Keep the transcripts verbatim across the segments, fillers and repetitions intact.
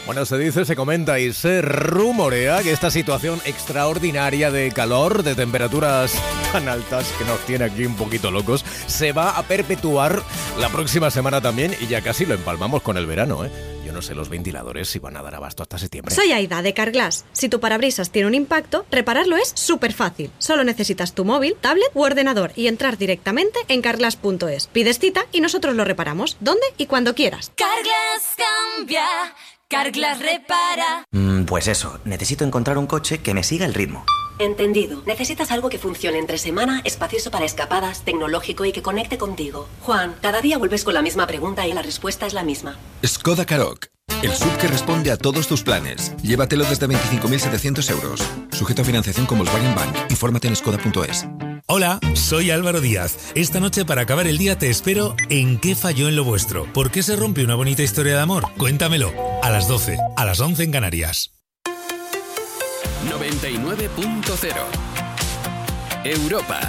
Bueno, se dice, se comenta y se rumorea que esta situación extraordinaria de calor, de temperaturas tan altas que nos tiene aquí un poquito locos, se va a perpetuar la próxima semana también y ya casi lo empalmamos con el verano, ¿eh? Yo no sé los ventiladores si van a dar abasto hasta septiembre. Soy Aida de Carglass. Si tu parabrisas tiene un impacto, repararlo es súper fácil. Solo necesitas tu móvil, tablet u ordenador y entrar directamente en carglass punto es. Pides cita y nosotros lo reparamos, donde y cuando quieras. Carglass cambia, Carglass repara. Mm, pues eso, necesito encontrar un coche que me siga el ritmo. Entendido. Necesitas algo que funcione entre semana, espacioso para escapadas, tecnológico y que conecte contigo. Juan, cada día vuelves con la misma pregunta y la respuesta es la misma. Skoda Karoq, el S U V que responde a todos tus planes. Llévatelo desde veinticinco mil setecientos euros. Sujeto a financiación con Volkswagen Bank. Infórmate en skoda punto es. Hola, soy Álvaro Díaz. Esta noche para acabar el día te espero en ¿Qué falló en lo vuestro? ¿Por qué se rompe una bonita historia de amor? Cuéntamelo. A las doce, a las once en Canarias. noventa y nueve punto cero Europa.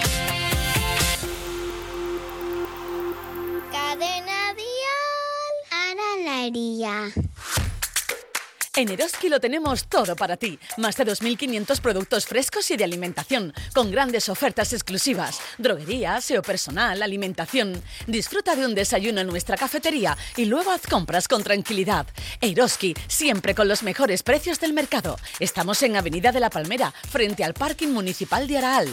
Cadena Dial, Ana Laría. En Eroski lo tenemos todo para ti. Más de dos mil quinientos productos frescos y de alimentación, con grandes ofertas exclusivas. Droguería, aseo personal, alimentación. Disfruta de un desayuno en nuestra cafetería y luego haz compras con tranquilidad. Eroski, siempre con los mejores precios del mercado. Estamos en Avenida de la Palmera, frente al Parking Municipal de Araal.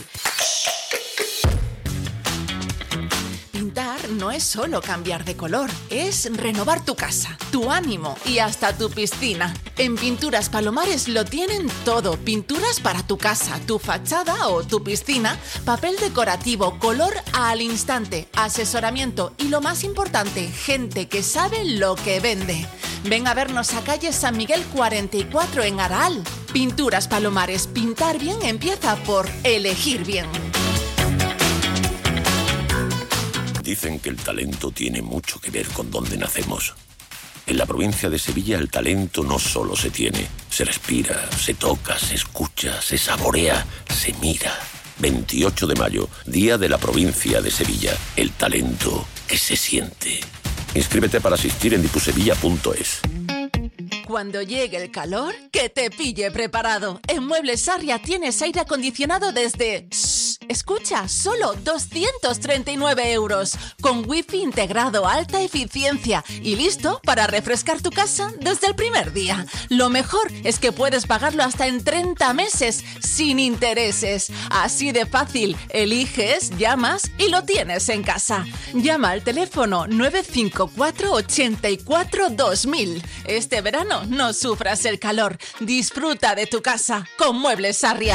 Pintar no es solo cambiar de color, es renovar tu casa, tu ánimo y hasta tu piscina. En Pinturas Palomares lo tienen todo. Pinturas para tu casa, tu fachada o tu piscina, papel decorativo, color al instante, asesoramiento y lo más importante, gente que sabe lo que vende. Ven a vernos a calle San Miguel cuarenta y cuatro en Araal. Pinturas Palomares, pintar bien empieza por elegir bien. Dicen que el talento tiene mucho que ver con dónde nacemos. En la provincia de Sevilla el talento no solo se tiene, se respira, se toca, se escucha, se saborea, se mira. veintiocho de mayo, Día de la Provincia de Sevilla. El talento que se siente. Inscríbete para asistir en dipusevilla punto es. Cuando llegue el calor, que te pille preparado. En Muebles Sarria tienes aire acondicionado desde... Shh, escucha, solo doscientos treinta y nueve euros. Con wifi integrado, alta eficiencia y listo para refrescar tu casa desde el primer día. Lo mejor es que puedes pagarlo hasta en treinta meses sin intereses. Así de fácil, eliges, llamas y lo tienes en casa. Llama al teléfono nueve cinco cuatro, ocho cuatro, dos mil. Este verano no sufras el calor. Disfruta de tu casa con Muebles Sarria.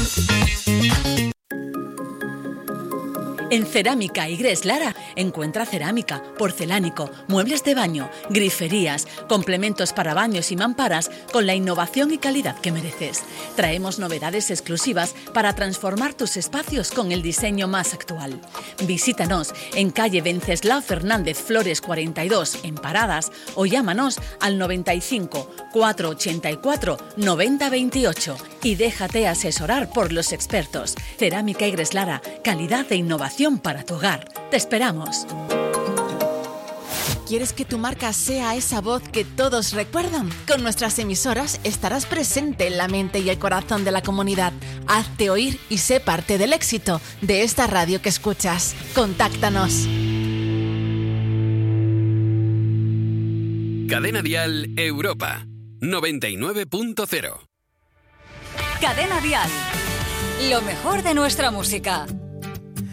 En Cerámica Igres Lara encuentra cerámica, porcelánico, muebles de baño, griferías, complementos para baños y mamparas con la innovación y calidad que mereces. Traemos novedades exclusivas para transformar tus espacios con el diseño más actual. Visítanos en calle Venceslao Fernández Flores cuarenta y dos en Paradas o llámanos al noventa y cinco, cuatrocientos ochenta y cuatro, noventa veintiocho y déjate asesorar por los expertos. Cerámica Igres Lara, calidad e innovación para tu hogar. Te esperamos. ¿Quieres que tu marca sea esa voz que todos recuerdan? Con nuestras emisoras estarás presente en la mente y el corazón de la comunidad. Hazte oír y sé parte del éxito de esta radio que escuchas. Contáctanos. Cadena Dial Europa noventa y nueve punto cero. Cadena Dial. Lo mejor de nuestra música.